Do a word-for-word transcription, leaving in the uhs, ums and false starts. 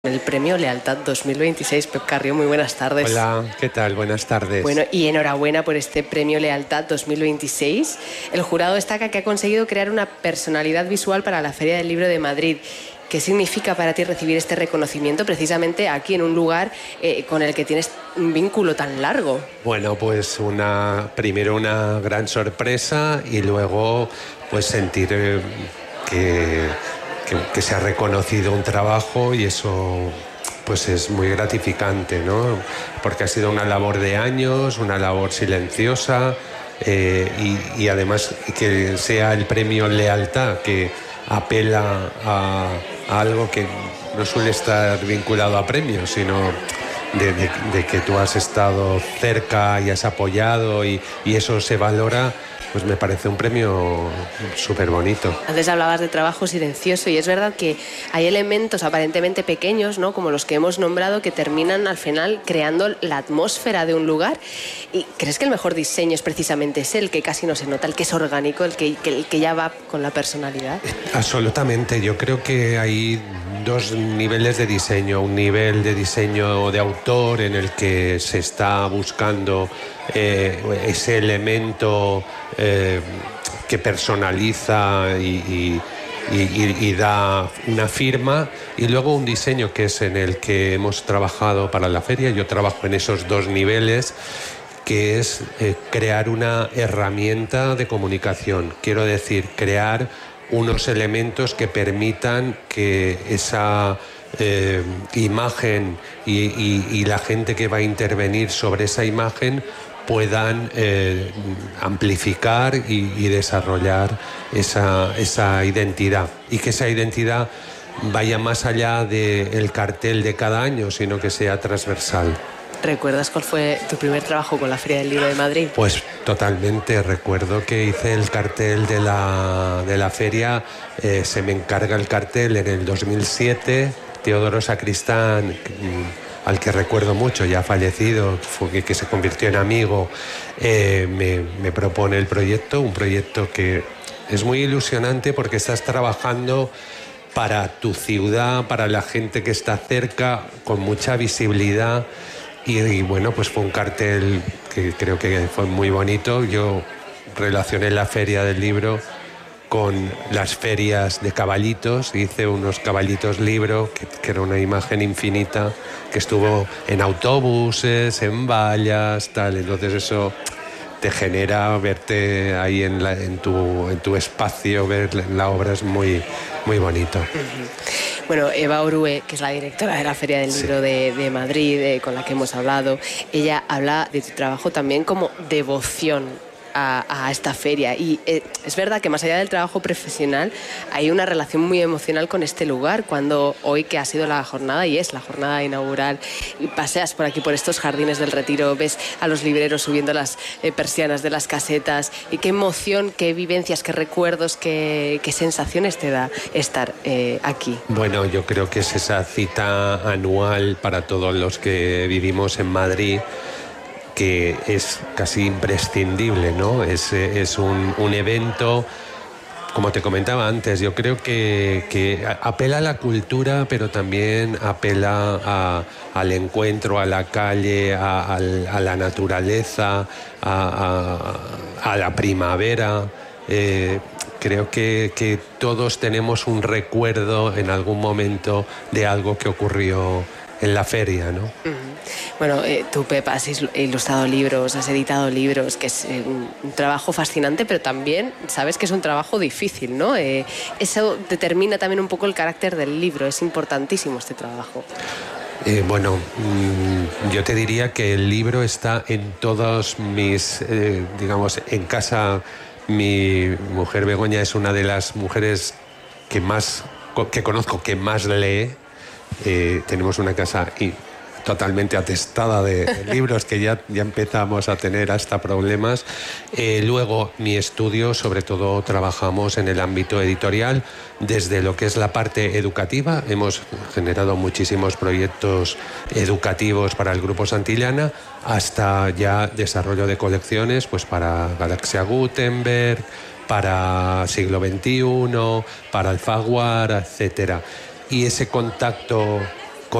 El premio Lealtad dos mil veintiséis. Pep Carrió, muy buenas tardes. Hola, ¿qué tal? Buenas tardes. Bueno, y enhorabuena por este premio Lealtad dos mil veintiséis. El jurado destaca que ha conseguido crear una personalidad visual para la Feria del Libro de Madrid. ¿Qué significa para ti recibir este reconocimiento precisamente aquí en un lugar eh, con el que tienes un vínculo tan largo? Bueno, pues una primero una gran sorpresa y luego pues sentir eh, que, que, que se ha reconocido un trabajo, y eso pues es muy gratificante, ¿no? Porque ha sido una labor de años, una labor silenciosa, eh, y, y además que sea el premio Lealtad, que apela a, a algo que no suele estar vinculado a premios, sino de, de, de que tú has estado cerca y has apoyado, y, y eso se valora. Pues me parece un premio súper bonito. Antes hablabas de trabajo silencioso, y es verdad que hay elementos aparentemente pequeños, ¿no?, como los que hemos nombrado, que terminan al final creando la atmósfera de un lugar. ¿Y crees que el mejor diseño es precisamente ese, el que casi no se nota, el que es orgánico, el que, que, el que ya va con la personalidad? Absolutamente. Yo creo que hay dos niveles de diseño. Un nivel de diseño de autor en el que se está buscando eh, ese elemento eh, que personaliza y, y, y, y da una firma, y luego un diseño que es en el que hemos trabajado para la feria. Yo trabajo en esos dos niveles, que es eh, crear una herramienta de comunicación. Quiero decir, crear unos elementos que permitan que esa eh, imagen y, y, y la gente que va a intervenir sobre esa imagen puedan eh, amplificar y, y desarrollar esa, esa identidad, y que esa identidad vaya más allá del cartel de cada año, sino que sea transversal. ¿Recuerdas cuál fue tu primer trabajo con la Feria del Libro de Madrid? Pues totalmente. Recuerdo que hice el cartel de la, de la feria. Eh, se me encarga el cartel en el dos mil siete. Teodoro Sacristán, al que recuerdo mucho, ya fallecido, fue, que se convirtió en amigo, eh, me, me propone el proyecto. Un proyecto que es muy ilusionante porque estás trabajando para tu ciudad, para la gente que está cerca, con mucha visibilidad. Y, y bueno, pues fue un cartel que creo que fue muy bonito. Yo relacioné la Feria del Libro con las ferias de caballitos. Hice unos caballitos libro, que, que era una imagen infinita, que estuvo en autobuses, en vallas, tal. Entonces eso te genera verte ahí en, la, en, tu, en tu espacio, ver la obra, es muy, muy bonito. Uh-huh. Bueno, Eva Orue, que es la directora de la Feria del Libro sí. de, de Madrid, eh, con la que hemos hablado, ella habla de tu trabajo también como devoción a, a esta feria. Y eh, es verdad que más allá del trabajo profesional hay una relación muy emocional con este lugar. Cuando hoy, que ha sido la jornada, y es la jornada inaugural, y paseas por aquí, por estos jardines del Retiro, ves a los libreros subiendo las eh, persianas de las casetas, y qué emoción, qué vivencias, qué recuerdos, qué, qué sensaciones te da estar eh, aquí. Bueno, yo creo que es esa cita anual para todos los que vivimos en Madrid, que es casi imprescindible, ¿no? Es, es un, un evento, como te comentaba antes, yo creo que, que apela a la cultura, pero también apela a, al encuentro, a la calle, a, a, a la naturaleza, a, a, a la primavera. Eh, creo que, que todos tenemos un recuerdo en algún momento de algo que ocurrió en la feria, ¿no? Uh-huh. Bueno, eh, tú, Pep, has ilustrado libros, has editado libros, que es eh, un, un trabajo fascinante, pero también sabes que es un trabajo difícil, ¿no? Eh, eso determina también un poco el carácter del libro. Es importantísimo este trabajo. Eh, bueno, mmm, yo te diría que el libro está en todos mis, eh, digamos, en casa. Mi mujer Begoña es una de las mujeres que más, que conozco, que más lee. Eh, tenemos una casa y totalmente atestada de, de libros, que ya, ya empezamos a tener hasta problemas. Eh, luego, mi estudio, sobre todo trabajamos en el ámbito editorial, desde lo que es la parte educativa. Hemos generado muchísimos proyectos educativos para el Grupo Santillana, hasta ya desarrollo de colecciones, pues para Galaxia Gutenberg, para Siglo veintiuno, para Alfaguara, etcétera. Y ese contacto